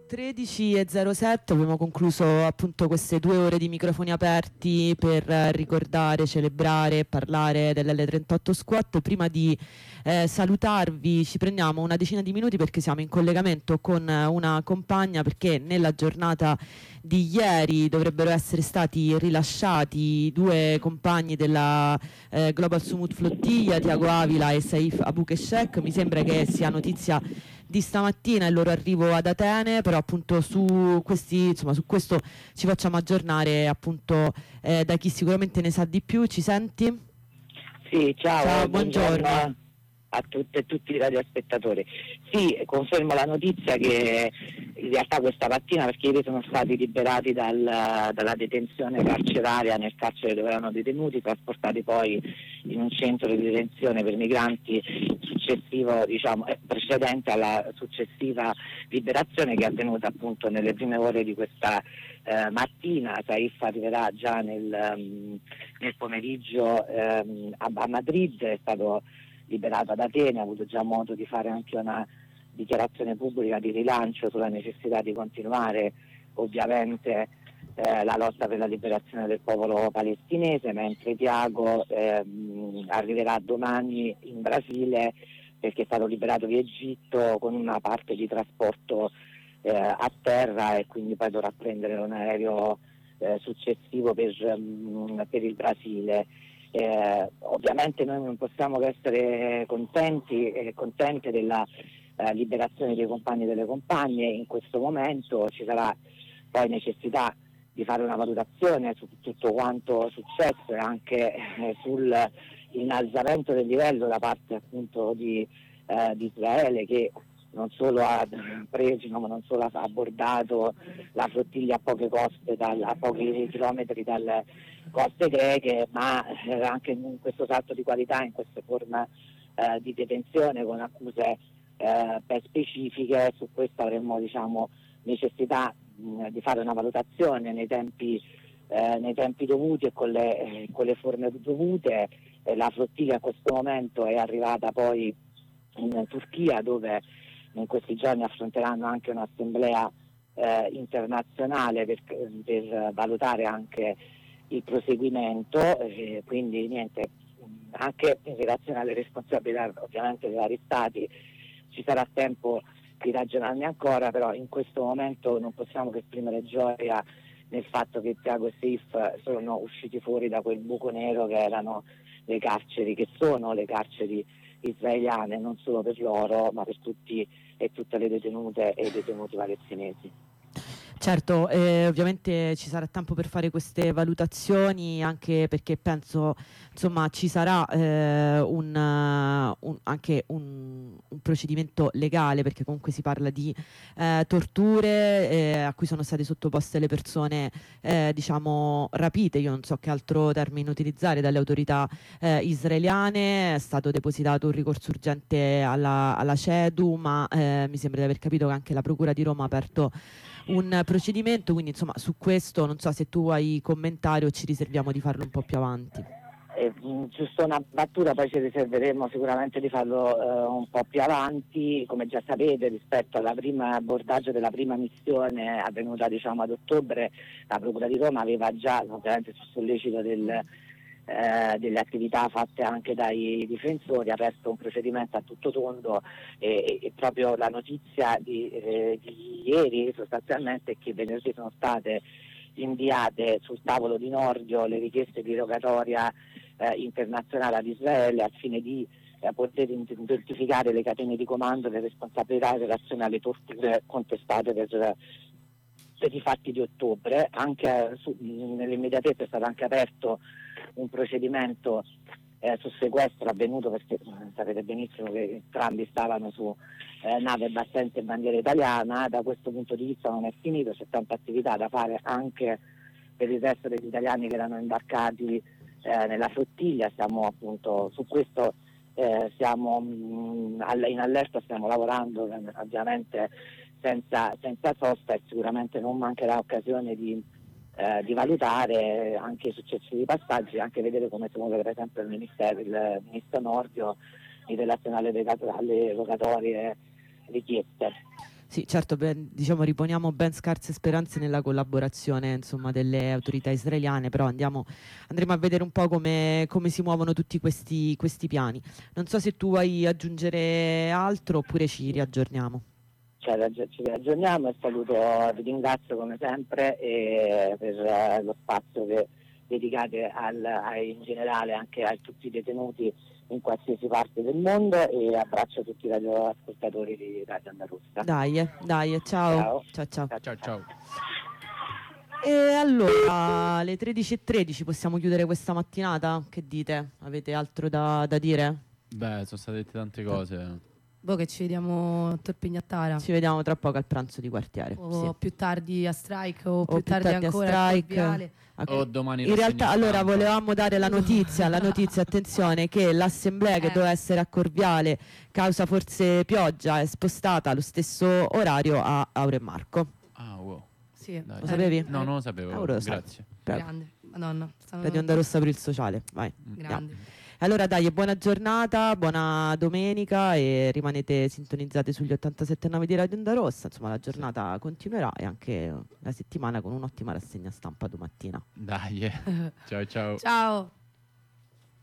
13:07 abbiamo concluso appunto queste 2 ore di microfoni aperti per ricordare, celebrare e parlare dell'L38 Squad. Prima di salutarvi ci prendiamo una decina di minuti perché siamo in collegamento con una compagna, perché nella giornata di ieri dovrebbero essere stati rilasciati 2 compagni della Global Sumut Flottiglia, Tiago Avila e Saif Abukeshek. Mi sembra che sia notizia di stamattina il loro arrivo ad Atene, però appunto su questo ci facciamo aggiornare appunto da chi sicuramente ne sa di più. Ci senti? Sì, ciao, buongiorno a tutte e tutti i radiospettatori. Sì, confermo la notizia che in realtà questa mattina, perché ieri sono stati liberati dalla detenzione carceraria nel carcere dove erano detenuti, trasportati poi in un centro di detenzione per migranti successivo, precedente alla successiva liberazione che è avvenuta appunto nelle prime ore di questa mattina. Saif arriverà già nel pomeriggio a Madrid, è stato liberato ad Atene, ha avuto già modo di fare anche una dichiarazione pubblica di rilancio sulla necessità di continuare ovviamente la lotta per la liberazione del popolo palestinese, mentre Tiago arriverà domani in Brasile perché è stato liberato di Egitto con una parte di trasporto a terra e quindi poi dovrà prendere un aereo successivo per il Brasile. Ovviamente noi non possiamo che essere contenti e contente della liberazione dei compagni e delle compagne. In questo momento ci sarà poi necessità di fare una valutazione su tutto quanto successo e anche sul innalzamento del livello da parte appunto di Israele, che non solo ha preso, ma non solo ha abbordato la flottiglia a pochi chilometri dalle coste greche, ma anche in questo salto di qualità, in queste forme di detenzione con accuse ben specifiche. Su questo avremmo necessità di fare una valutazione nei tempi dovuti e con le forme dovute. La flottiglia in questo momento è arrivata poi in Turchia, dove in questi giorni affronteranno anche un'assemblea internazionale per valutare anche il proseguimento, quindi niente, anche in relazione alle responsabilità ovviamente dei vari stati ci sarà tempo di ragionarne ancora, però in questo momento non possiamo che esprimere gioia nel fatto che Tiago e Saif sono usciti fuori da quel buco nero che erano le carceri, che sono le carceri israeliane, non solo per loro ma per tutti e tutte le detenute e i detenuti palestinesi. Certo, ovviamente ci sarà tempo per fare queste valutazioni, anche perché penso insomma ci sarà anche un procedimento legale, perché comunque si parla di torture a cui sono state sottoposte le persone rapite. Io non so che altro termine utilizzare, dalle autorità israeliane. È stato depositato un ricorso urgente alla CEDU, ma mi sembra di aver capito che anche la Procura di Roma ha aperto un procedimento, quindi insomma su questo non so se tu hai commentari o ci riserviamo di farlo un po' più avanti. Giusto una battuta, poi ci riserveremo sicuramente di farlo un po' più avanti. Come già sapete, rispetto alla prima abbordaggio della prima missione avvenuta ad ottobre, la Procura di Roma aveva già, ovviamente su sollecito delle attività fatte anche dai difensori, ha aperto un procedimento a tutto tondo e proprio la notizia di ieri sostanzialmente è che venerdì sono state inviate sul tavolo di Nordio le richieste di rogatoria internazionale ad Israele al fine di poter identificare le catene di comando e le responsabilità in relazione alle torture contestate per i fatti di ottobre. Anche nell'immediatezza è stato anche aperto un procedimento su sequestro avvenuto, perché sapete benissimo che entrambi stavano su nave battente e bandiera italiana. Da questo punto di vista non è finito, c'è tanta attività da fare anche per il resto degli italiani che erano imbarcati nella flottiglia. Stiamo appunto su questo siamo in allerta, stiamo lavorando ovviamente senza sosta, e sicuramente non mancherà occasione di valutare anche i successivi passaggi, anche vedere come si muove per esempio il ministro Nordio in relazione alle rogatorie richieste. Sì, certo, diciamo riponiamo ben scarse speranze nella collaborazione, insomma, delle autorità israeliane, però andremo a vedere un po' come si muovono tutti questi piani. Non so se tu vuoi aggiungere altro oppure ci riaggiorniamo. Cioè, ci aggiorniamo e saluto, vi ringrazio come sempre per lo spazio che dedicate in generale anche a tutti i detenuti in qualsiasi parte del mondo, e abbraccio tutti i radioascoltatori di Radio Onda Rossa. Dai, ciao. Ciao. Ciao, ciao. E allora, alle 13:13 possiamo chiudere questa mattinata? Che dite? Avete altro da dire? Beh, sono state dette tante cose. Boh, che ci vediamo a Torpignattara. Ci vediamo tra poco al pranzo di quartiere. O Sì. più tardi a Strike, o più più tardi tardi a ancora Strike. a Corviale. O domani In realtà, rassegna allora, stampa. volevamo dare la notizia, attenzione, che l'assemblea che doveva essere a Corviale, causa forse pioggia, è spostata allo stesso orario a Aure e Marco. Ah, wow. Sì. Dai. Lo sapevi? No, non lo sapevo. Ora lo sai. Grazie. Prego. Grande. Madonna. Radio Onda Rossa per il sociale, vai. Grande. Allora dai, buona giornata, buona domenica e rimanete sintonizzati sugli 87.9 di Radio Onda Rossa. Insomma, la giornata continuerà e anche la settimana con un'ottima rassegna stampa domattina. Dai. Ciao, ciao. Ciao.